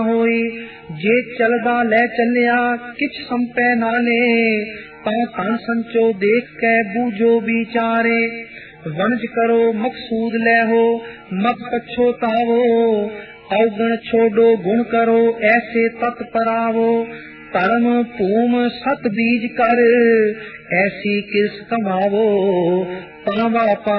ਹੋਈ। ਜੇ ਚਲਦਾ ਲੈ ਚੱਲਿਆ ਕਿਛ ਸੰਪੈ ਨਾਲੇ, ਤਾਂ ਧਨ ਸੰਚੋ ਦੇਖ ਕੇ ਬੂਝੋ ਵਿਚਾਰੇ। ਵਣਜ ਕਰੋ ਮਕਸੂਦ ਲੈ ਹੋ ਮਤ ਪਛੋਤਾਵੋ, ਔਗਣ ਛੋਡੋ ਗੁਣ ਕਰੋ ਐਸੇ ਤਤ ਪਰਾਵੋ। ਧਰਮ ਭੂਮ ਸਤ ਬੀਜ ਕਰ ਐਸੀ ਕਿਸ ਕਮਾਵੋ, ਪਾਵਾ